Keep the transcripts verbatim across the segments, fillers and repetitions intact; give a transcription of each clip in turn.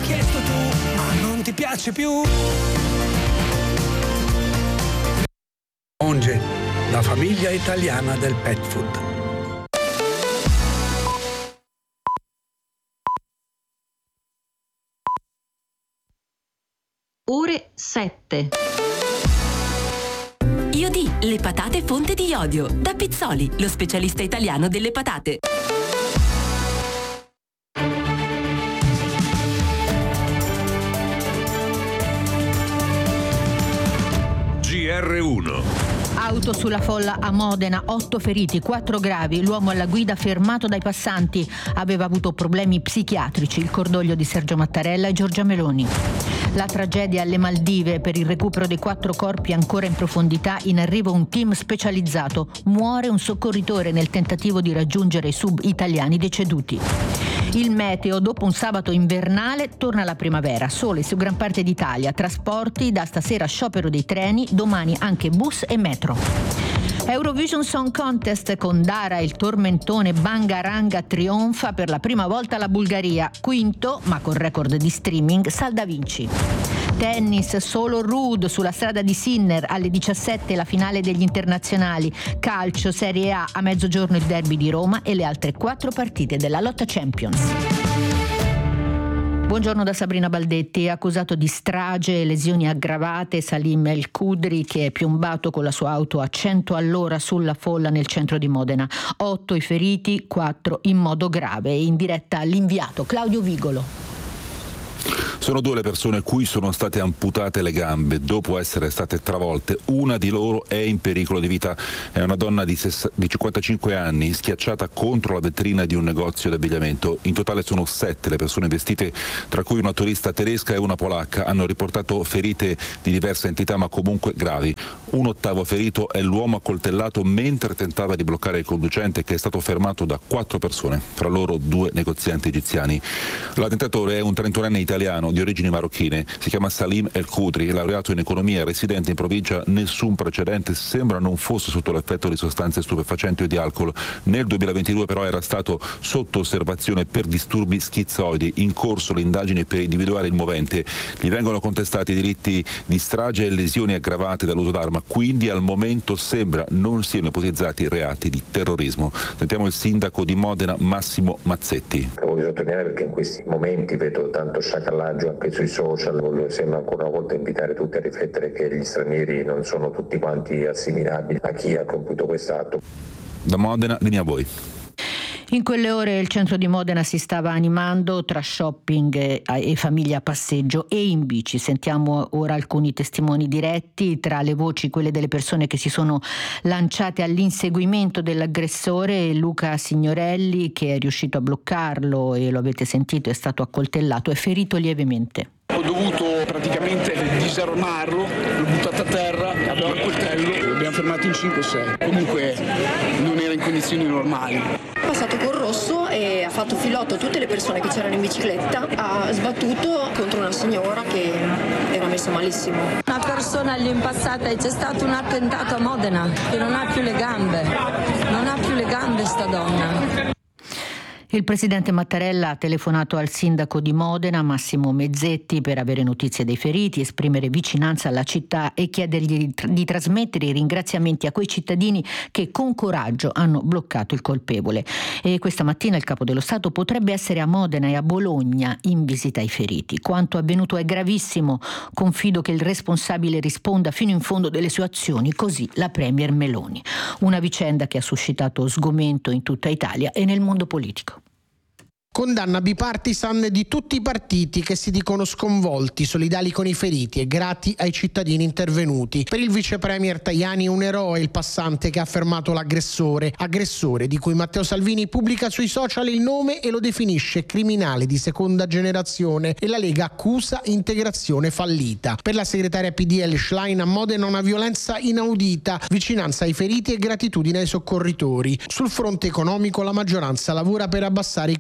chiesto tu, ma non ti piace più. Monge, la famiglia italiana del pet food. Ore sette. Iodì, le patate fonte di iodio. Da Pizzoli, lo specialista italiano delle patate. G R uno. Auto sulla folla a Modena, otto feriti, quattro gravi. L'uomo alla guida fermato dai passanti aveva avuto problemi psichiatrici. Il cordoglio di Sergio Mattarella e Giorgia Meloni. La tragedia alle Maldive, per il recupero dei quattro corpi ancora in profondità, in arrivo un team specializzato. Muore un soccorritore nel tentativo di raggiungere i sub italiani deceduti. Il meteo, dopo un sabato invernale, torna la primavera. Sole su gran parte d'Italia, trasporti, da stasera sciopero dei treni, domani anche bus e metro. Eurovision Song Contest con Dara, il tormentone Bangaranga trionfa per la prima volta la Bulgaria. Quinto, ma con record di streaming, Salda Vinci. Tennis, solo Ruud sulla strada di Sinner, alle diciassette la finale degli internazionali. Calcio, Serie A, a mezzogiorno il derby di Roma e le altre quattro partite della lotta Champions. Buongiorno da Sabrina Baldetti. Accusato di strage e lesioni aggravate Salim El Khudri, che è piombato con la sua auto a cento all'ora sulla folla nel centro di Modena. Otto i feriti, quattro in modo grave. In diretta all'inviato Claudio Vigolo. Sono due le persone cui sono state amputate le gambe dopo essere state travolte. Una di loro è in pericolo di vita. È una donna di, sess- di cinquantacinque anni schiacciata contro la vetrina di un negozio di abbigliamento. In totale sono sette le persone investite, tra cui una turista tedesca e una polacca. Hanno riportato ferite di diversa entità ma comunque gravi. Un ottavo ferito è l'uomo accoltellato mentre tentava di bloccare il conducente, che è stato fermato da quattro persone, fra loro due negozianti egiziani. L'attentatore è un trentunenne italiano di origini marocchine, si chiama Salim El Khudri, laureato in economia, residente in provincia, nessun precedente, sembra non fosse sotto l'effetto di sostanze stupefacenti o di alcol. Nel duemilaventidue però era stato sotto osservazione per disturbi schizoidi, in corso le indagini per individuare il movente. Gli vengono contestati delitti di strage e lesioni aggravate dall'uso d'arma, quindi al momento sembra non siano ipotizzati reati di terrorismo. Sentiamo il sindaco di Modena, Massimo Mazzetti. Voglio sottolineare, perché in questi momenti vedo tanto sciacallaggio anche sui social, voglio sembra ancora una volta invitare tutti a riflettere che gli stranieri non sono tutti quanti assimilabili a chi ha compiuto quest'atto. Da Modena, linea a voi. In quelle ore il centro di Modena si stava animando tra shopping e, e famiglia a passeggio e in bici. Sentiamo ora alcuni testimoni diretti, tra le voci quelle delle persone che si sono lanciate all'inseguimento dell'aggressore. Luca Signorelli, che è riuscito a bloccarlo e lo avete sentito, è stato accoltellato e ferito lievemente. Ho dovuto praticamente disarmarlo, l'ho buttato a terra, aveva il coltello, lo abbiamo fermato in cinque sei. Comunque non era in condizioni normali. È passato col rosso e ha fatto filotto tutte le persone che c'erano in bicicletta, ha sbattuto contro una signora che era messa malissimo. Una persona lì impazzata, e c'è stato un attentato a Modena che non ha più le gambe, non ha più le gambe sta donna. Il presidente Mattarella ha telefonato al sindaco di Modena, Massimo Mezzetti, per avere notizie dei feriti, esprimere vicinanza alla città e chiedergli di, tr- di trasmettere i ringraziamenti a quei cittadini che con coraggio hanno bloccato il colpevole. E questa mattina il capo dello Stato potrebbe essere a Modena e a Bologna in visita ai feriti. Quanto avvenuto è gravissimo, confido che il responsabile risponda fino in fondo delle sue azioni, così la premier Meloni. Una vicenda che ha suscitato sgomento in tutta Italia e nel mondo politico. Condanna bipartisan di tutti i partiti che si dicono sconvolti, solidali con i feriti e grati ai cittadini intervenuti. Per il vice premier Tajani un eroe il passante che ha fermato l'aggressore, aggressore di cui Matteo Salvini pubblica sui social il nome e lo definisce criminale di seconda generazione, e la Lega accusa integrazione fallita. Per la segretaria P D L Schlein a Modena una violenza inaudita, vicinanza ai feriti e gratitudine ai soccorritori. Sul fronte economico la maggioranza lavora per abbassare i costi della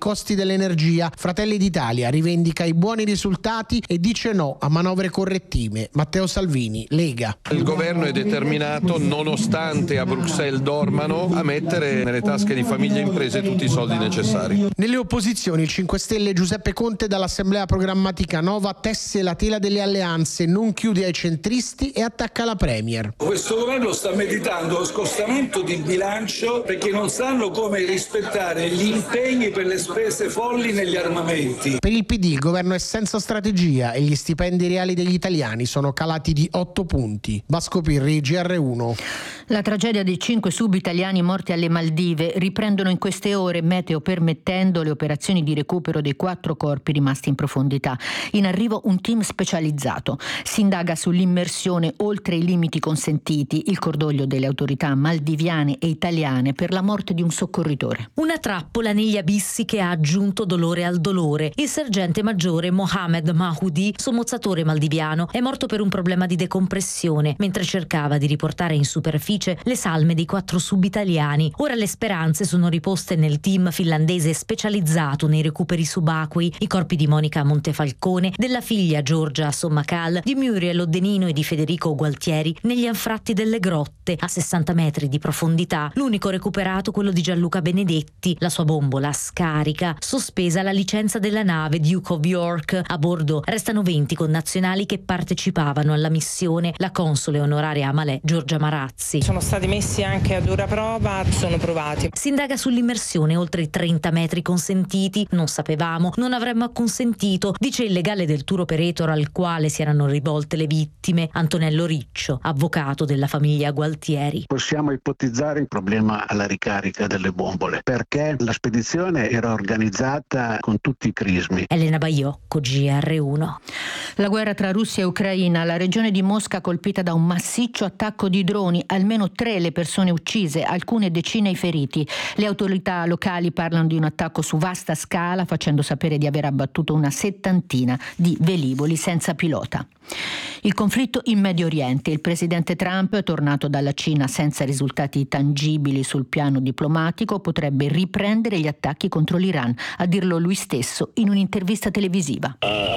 dell'Energia. Fratelli d'Italia rivendica i buoni risultati e dice no a manovre correttive. Matteo Salvini, Lega. Il governo è determinato, nonostante a Bruxelles dormano, a mettere nelle tasche di famiglie e imprese tutti i soldi necessari. Nelle opposizioni il cinque Stelle Giuseppe Conte dall'Assemblea Programmatica Nova tesse la tela delle alleanze, non chiude ai centristi e attacca la Premier. Questo governo sta meditando lo scostamento di bilancio perché non sanno come rispettare gli impegni per le spese folli negli armamenti. Per il P D il governo è senza strategia e gli stipendi reali degli italiani sono calati di otto punti. Vasco Pirri, G R uno. La tragedia dei cinque sub-italiani morti alle Maldive. Riprendono in queste ore, meteo permettendo, le operazioni di recupero dei quattro corpi rimasti in profondità. In arrivo un team specializzato. Si indaga sull'immersione oltre i limiti consentiti, il cordoglio delle autorità maldiviane e italiane per la morte di un soccorritore. Una trappola negli abissi che ha aggiunto dolore al dolore. Il sergente maggiore Mohamed Mahoudi, sommozzatore maldiviano, è morto per un problema di decompressione mentre cercava di riportare in superficie le salme dei quattro sub-italiani. Ora le speranze sono riposte nel team finlandese specializzato nei recuperi subacquei, i corpi di Monica Montefalcone, della figlia Giorgia Sommacal, di Muriel Oddenino e di Federico Gualtieri negli anfratti delle grotte a sessanta metri di profondità. L'unico recuperato quello di Gianluca Benedetti, la sua bombola scarica, sospesa la licenza della nave Duke of York. A bordo restano venti connazionali che partecipavano alla missione. La console onoraria a Malé, Giorgia Marazzi. Sono stati messi anche a dura prova, sono provati. Si indaga sull'immersione oltre i trenta metri consentiti. Non sapevamo, non avremmo acconsentito, dice il legale del tour operator al quale si erano rivolte le vittime, Antonello Riccio, avvocato della famiglia Gualtieri. Possiamo ipotizzare il problema alla ricarica delle bombole, perché la spedizione era organizzata con tutti i crismi. Elena Baiocco, G R uno. La guerra tra Russia e Ucraina, la regione di Mosca colpita da un massiccio attacco di droni, almeno tre le persone uccise, alcune decine i feriti. Le autorità locali parlano di un attacco su vasta scala, facendo sapere di aver abbattuto una settantina di velivoli senza pilota. Il conflitto in Medio Oriente. Il presidente Trump, tornato dalla Cina senza risultati tangibili sul piano diplomatico, potrebbe riprendere gli attacchi contro l'Iran, a dirlo lui stesso in un'intervista televisiva.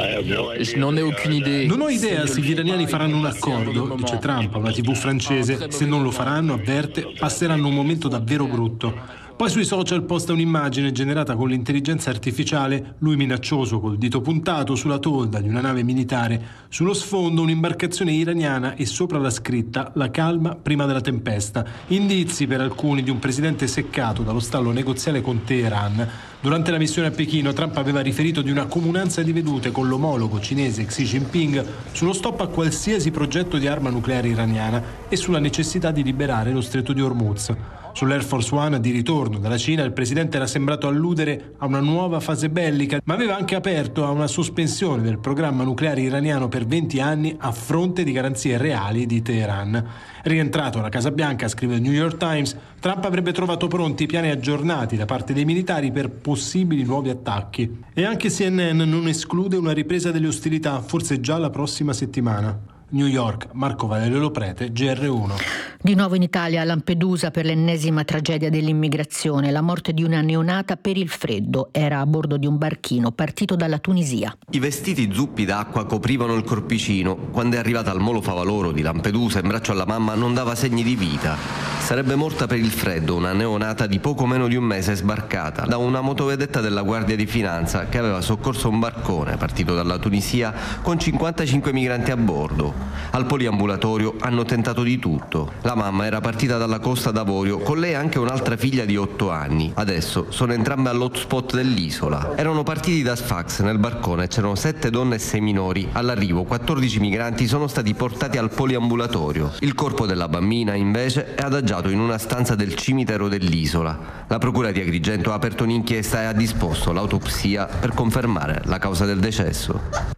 Non ne ho alcuna idea. Non ho idea se gli iraniani faranno un accordo, dice Trump a una tivù francese. Se non lo faranno, avverte, passeranno un momento davvero brutto. Poi sui social posta un'immagine generata con l'intelligenza artificiale, lui minaccioso col dito puntato sulla tolda di una nave militare, sullo sfondo un'imbarcazione iraniana e sopra la scritta "La calma prima della tempesta", indizi per alcuni di un presidente seccato dallo stallo negoziale con Teheran. Durante la missione a Pechino Trump aveva riferito di una comunanza di vedute con l'omologo cinese Xi Jinping sullo stop a qualsiasi progetto di arma nucleare iraniana e sulla necessità di liberare lo stretto di Hormuz. Sull'Air Force One di ritorno dalla Cina il presidente era sembrato alludere a una nuova fase bellica, ma aveva anche aperto a una sospensione del programma nucleare iraniano per venti anni a fronte di garanzie reali di Teheran. Rientrato alla Casa Bianca, scrive il New York Times, Trump avrebbe trovato pronti piani aggiornati da parte dei militari per possibili nuovi attacchi. E anche C N N non esclude una ripresa delle ostilità, forse già la prossima settimana. New York, Marco Valerio Loprete, G R uno. Di nuovo in Italia, a Lampedusa, per l'ennesima tragedia dell'immigrazione, la morte di una neonata per il freddo. Era a bordo di un barchino partito dalla Tunisia. I vestiti zuppi d'acqua coprivano il corpicino. Quando è arrivata al molo Favaloro di Lampedusa in braccio alla mamma non dava segni di vita. Sarebbe morta per il freddo una neonata di poco meno di un mese sbarcata da una motovedetta della Guardia di Finanza che aveva soccorso un barcone partito dalla Tunisia con cinquantacinque migranti a bordo. Al poliambulatorio hanno tentato di tutto. La mamma era partita dalla Costa d'Avorio, con lei anche un'altra figlia di otto anni. Adesso sono entrambe all'hotspot dell'isola. Erano partiti da Sfax, nel barcone c'erano sette donne e sei minori. All'arrivo quattordici migranti sono stati portati al poliambulatorio. Il corpo della bambina invece è adagiato in una stanza del cimitero dell'isola. La procura di Agrigento ha aperto un'inchiesta e ha disposto l'autopsia per confermare la causa del decesso.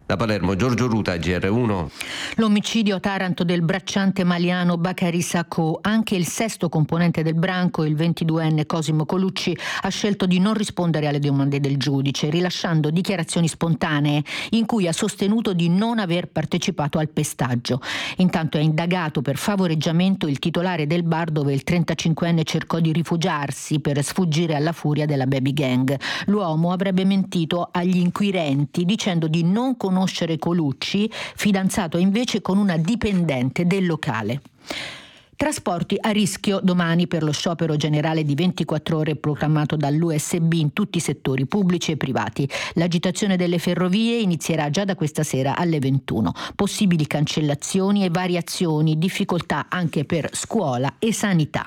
Da Palermo, Giorgio Ruta, G R uno. L'omicidio a Taranto del bracciante maliano Bakary Sacco. Anche il sesto componente del branco, il ventiduenne Cosimo Colucci, ha scelto di non rispondere alle domande del giudice, rilasciando dichiarazioni spontanee in cui ha sostenuto di non aver partecipato al pestaggio. Intanto è indagato per favoreggiamento il titolare del bar dove il trentacinquenne cercò di rifugiarsi per sfuggire alla furia della baby gang. L'uomo avrebbe mentito agli inquirenti dicendo di non conoscere conoscere Colucci, fidanzato invece con una dipendente del locale. Trasporti a rischio domani per lo sciopero generale di ventiquattro ore proclamato dall'U S B in tutti i settori pubblici e privati. L'agitazione delle ferrovie inizierà già da questa sera alle ventuno. Possibili cancellazioni e variazioni, difficoltà anche per scuola e sanità.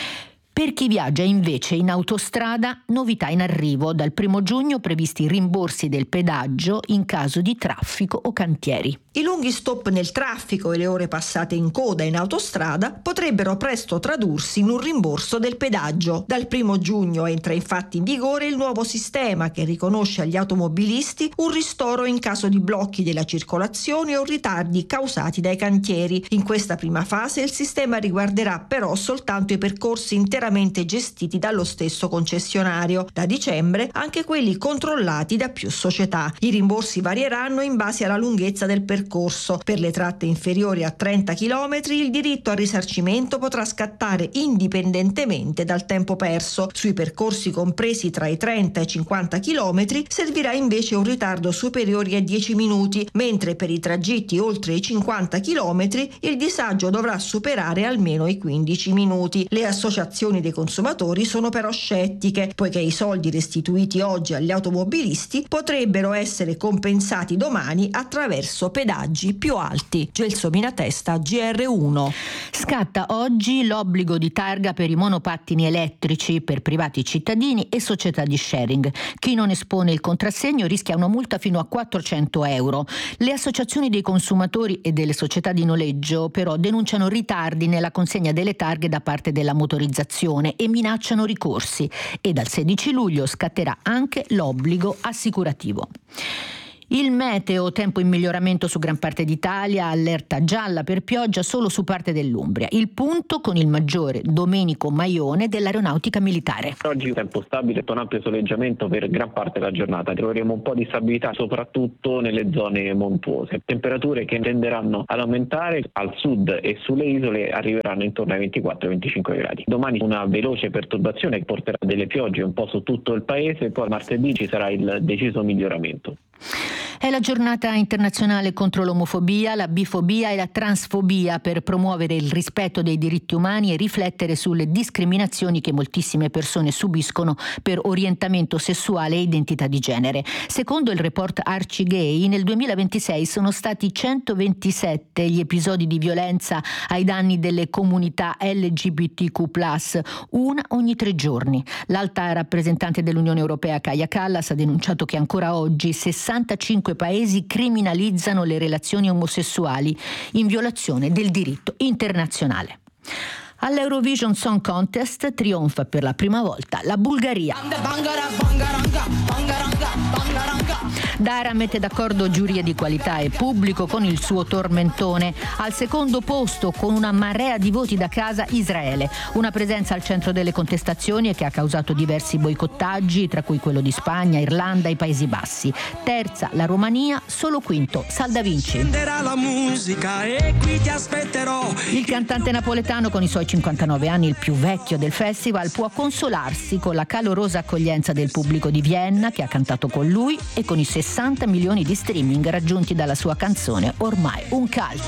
Per chi viaggia invece in autostrada, novità in arrivo. Dal primo giugno previsti rimborsi del pedaggio in caso di traffico o cantieri. I lunghi stop nel traffico e le ore passate in coda in autostrada potrebbero presto tradursi in un rimborso del pedaggio. Dal primo giugno entra infatti in vigore il nuovo sistema che riconosce agli automobilisti un ristoro in caso di blocchi della circolazione o ritardi causati dai cantieri. In questa prima fase il sistema riguarderà però soltanto i percorsi interamente gestiti dallo stesso concessionario. Da dicembre anche quelli controllati da più società. I rimborsi varieranno in base alla lunghezza del percorso. Per le tratte inferiori a trenta chilometri il diritto al risarcimento potrà scattare indipendentemente dal tempo perso. Sui percorsi compresi tra i trenta e i cinquanta chilometri servirà invece un ritardo superiore ai dieci minuti, mentre per i tragitti oltre i cinquanta chilometri il disagio dovrà superare almeno i quindici minuti. Le associazioni dei consumatori sono però scettiche, poiché i soldi restituiti oggi agli automobilisti potrebbero essere compensati domani attraverso pedaggi più alti. Gelsomina Testa, G R uno. Scatta oggi l'obbligo di targa per i monopattini elettrici per privati cittadini e società di sharing. Chi non espone il contrassegno rischia una multa fino a quattrocento euro. Le associazioni dei consumatori e delle società di noleggio però denunciano ritardi nella consegna delle targhe da parte della motorizzazione e minacciano ricorsi. E dal sedici luglio scatterà anche l'obbligo assicurativo. Il meteo, tempo in miglioramento su gran parte d'Italia, allerta gialla per pioggia solo su parte dell'Umbria. Il punto con il maggiore Domenico Maione dell'Aeronautica Militare. Oggi tempo stabile, un ampio soleggiamento per gran parte della giornata. Troveremo un po' di stabilità soprattutto nelle zone montuose. Temperature che tenderanno ad aumentare al sud e sulle isole arriveranno intorno ai ventiquattro venticinque gradi. Domani una veloce perturbazione che porterà delle piogge un po' su tutto il paese, poi martedì ci sarà il deciso miglioramento. È la giornata internazionale contro l'omofobia, la bifobia e la transfobia per promuovere il rispetto dei diritti umani e riflettere sulle discriminazioni che moltissime persone subiscono per orientamento sessuale e identità di genere. Secondo il report Arcigay, nel duemilaventisei sono stati centoventisette gli episodi di violenza ai danni delle comunità L G B T Q plus, una ogni tre giorni. L'alta rappresentante dell'Unione Europea Kaja Kallas ha denunciato che ancora oggi sessantacinque paesi criminalizzano le relazioni omosessuali in violazione del diritto internazionale. All'Eurovision Song Contest trionfa per la prima volta la Bulgaria. Dara mette d'accordo giurie di qualità e pubblico con il suo tormentone. Al secondo posto, con una marea di voti da casa, Israele. Una presenza al centro delle contestazioni e che ha causato diversi boicottaggi, tra cui quello di Spagna, Irlanda e Paesi Bassi. Terza, la Romania, solo quinto, Salda Vinci. Il cantante napoletano, con i suoi cinquantanove anni, il più vecchio del festival, può consolarsi con la calorosa accoglienza del pubblico di Vienna che ha cantato con lui e con i sessanta milioni di streaming raggiunti dalla sua canzone, ormai un cult.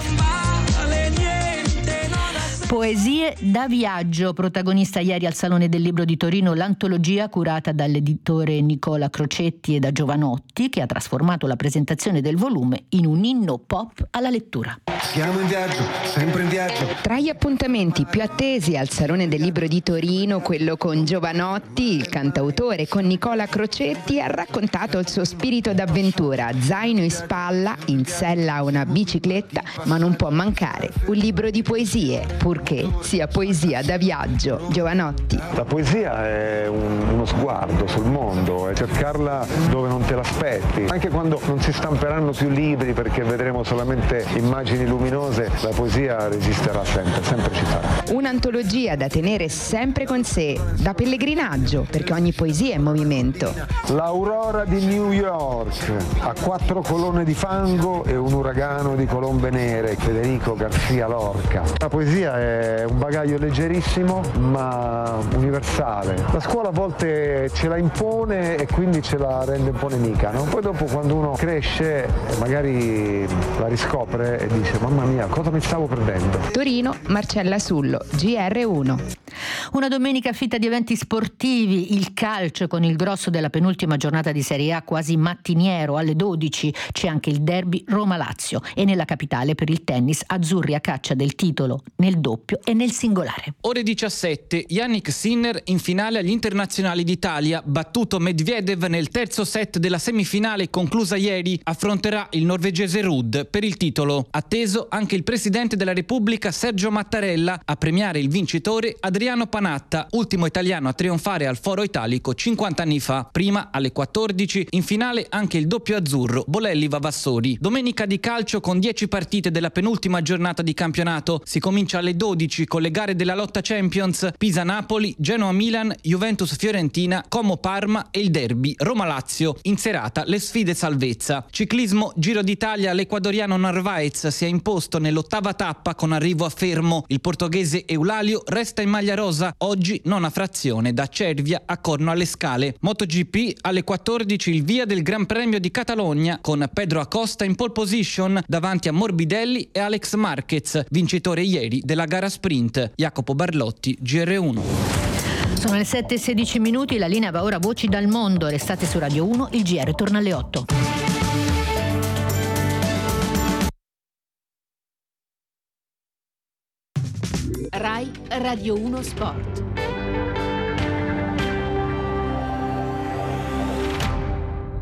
Poesie da viaggio, protagonista ieri al Salone del Libro di Torino l'antologia curata dall'editore Nicola Crocetti e da Giovanotti, che ha trasformato la presentazione del volume in un inno pop alla lettura. Siamo in viaggio, sempre in viaggio. Tra gli appuntamenti più attesi al Salone del Libro di Torino, quello con Giovanotti, il cantautore con Nicola Crocetti ha raccontato il suo spirito d'avventura, zaino in spalla, in sella a una bicicletta, ma non può mancare un libro di poesie, pur purché sia poesia da viaggio. Giovanotti. La poesia è un, uno sguardo sul mondo, è cercarla dove non te l'aspetti. Anche quando non si stamperanno più libri perché vedremo solamente immagini luminose, la poesia resisterà sempre, sempre ci sarà. Un'antologia da tenere sempre con sé, da pellegrinaggio, perché ogni poesia è movimento. L'aurora di New York, a quattro colonne di fango e un uragano di colombe nere, Federico Garcia Lorca. La poesia è un bagaglio leggerissimo ma universale. La scuola a volte ce la impone e quindi ce la rende un po' nemica, no? Poi dopo quando uno cresce magari la riscopre e dice mamma mia, cosa mi stavo perdendo. Torino, Marcella Sullo, G R uno. Una domenica fitta di eventi sportivi, il calcio con il grosso della penultima giornata di Serie A quasi mattiniero alle dodici, c'è anche il derby Roma-Lazio e nella capitale per il tennis azzurri a caccia del titolo nel doppio e nel singolare. Ore diciassette, Jannik Sinner in finale agli internazionali d'Italia, battuto Medvedev nel terzo set della semifinale conclusa ieri, affronterà il norvegese Ruud per il titolo. Atteso anche il presidente della Repubblica Sergio Mattarella a premiare il vincitore Adriano Panatta, ultimo italiano a trionfare al Foro Italico cinquanta anni fa. Prima alle quattordici in finale anche il doppio azzurro Bolelli-Vavassori. Domenica di calcio con dieci partite della penultima giornata di campionato. Si comincia alle dodici con le gare della lotta Champions, Pisa-Napoli, Genoa-Milan, Juventus-Fiorentina, Como-Parma e il derby Roma-Lazio. In serata le sfide salvezza. Ciclismo Giro d'Italia, l'ecuadoriano Narvaez si è imposto nell'ottava tappa con arrivo a Fermo. Il portoghese Eulalio resta in maglia rosa, oggi nona frazione da Cervia a Corno alle Scale. MotoGP alle quattordici il via del Gran Premio di Catalogna con Pedro Acosta in pole position davanti a Morbidelli e Alex Marquez, vincitore ieri della gara sprint. Jacopo Barlotti, G R uno. Sono le sette e sedici minuti, la linea va ora a Voci dal Mondo. Restate su Radio uno, il G R torna alle otto. Rai Radio uno Sport.